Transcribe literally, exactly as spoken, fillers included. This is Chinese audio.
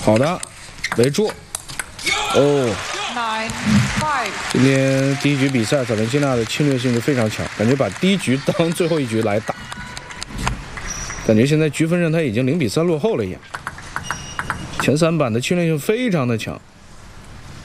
好的，围住。哦，今天第一局比赛，萨伦西娜的侵略性就非常强，感觉把第一局当最后一局来打，感觉现在局分上他已经零比三落后了一样。前三板的侵略性非常的强。